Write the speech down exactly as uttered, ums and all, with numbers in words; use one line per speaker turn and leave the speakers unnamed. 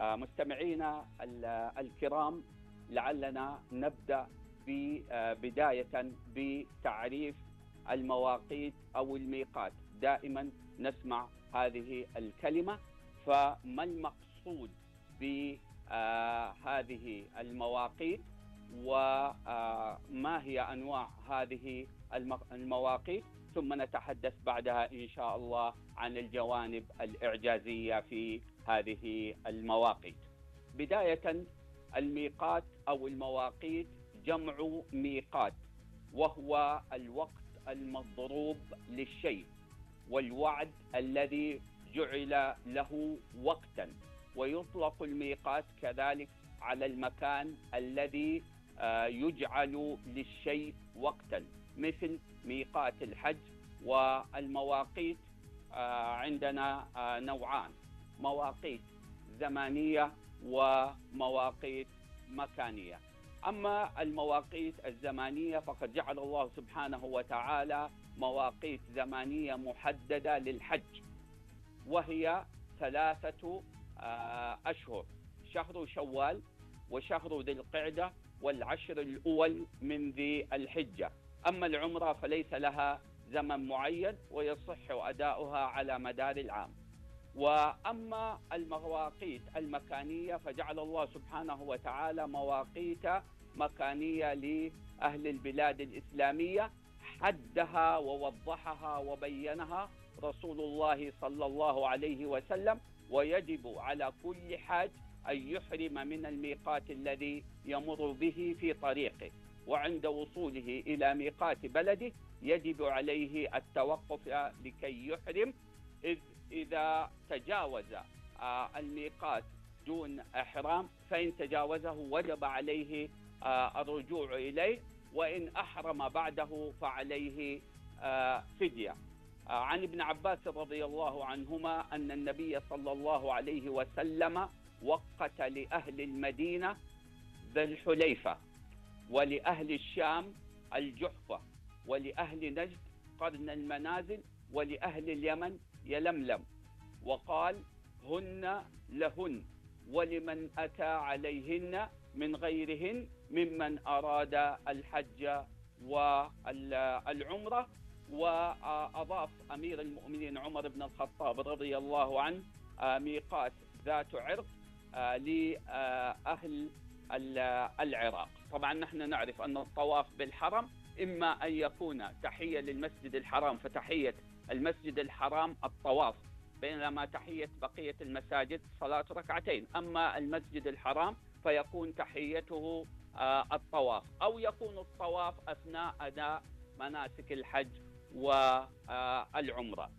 مستمعينا الكرام، لعلنا نبدأ بداية بتعريف المواقيت أو الميقات. دائما نسمع هذه الكلمة، فما المقصود بهذه المواقيت وما هي أنواع هذه المواقيت، ثم نتحدث بعدها إن شاء الله عن الجوانب الإعجازية في هذه المواقيت. بداية، الميقات أو المواقيت جمع ميقات، وهو الوقت المضروب للشيء والوعد الذي جعل له وقتا. ويطلق الميقات كذلك على المكان الذي يجعل للشيء وقتا، مثل ميقات الحج. والمواقيت عندنا نوعان: مواقيت زمانية ومواقيت مكانية. أما المواقيت الزمانية فقد جعل الله سبحانه وتعالى مواقيت زمانية محددة للحج، وهي ثلاثة أشهر: شهر شوال، وشهر ذي القعدة، والعشر الأول من ذي الحجة. أما العمرة فليس لها زمن معين، ويصح أداؤها على مدار العام. وأما المواقيت المكانية فجعل الله سبحانه وتعالى مواقيت مكانية لأهل البلاد الإسلامية، حدها ووضحها وبينها رسول الله صلى الله عليه وسلم. ويجب على كل حاج أن يحرم من الميقات الذي يمر به في طريقه، وعند وصوله إلى ميقات بلده يجب عليه التوقف لكي يحرم. إذ إذا تجاوز الميقات دون إحرام فإن تجاوزه وجب عليه الرجوع إليه، وإن أحرم بعده فعليه فدية. عن ابن عباس رضي الله عنهما أن النبي صلى الله عليه وسلم وقت لأهل المدينة ذي الحليفة، ولأهل الشام الجحفة، ولأهل نجد قرن المنازل، ولأهل اليمن يلملم، وقال: هن لهن ولمن أتى عليهن من غيرهن ممن أراد الحج والعمرة. وأضاف أمير المؤمنين عمر بن الخطاب رضي الله عنه ميقات ذات عرق لأهل العراق. طبعا نحن نعرف أن الطواف بالحرم إما أن يكون تحية للمسجد الحرام، فتحية المسجد الحرام الطواف، بينما تحية بقية المساجد صلاة ركعتين. أما المسجد الحرام فيكون تحيته الطواف، أو يكون الطواف أثناء أداء مناسك الحج والعمرة.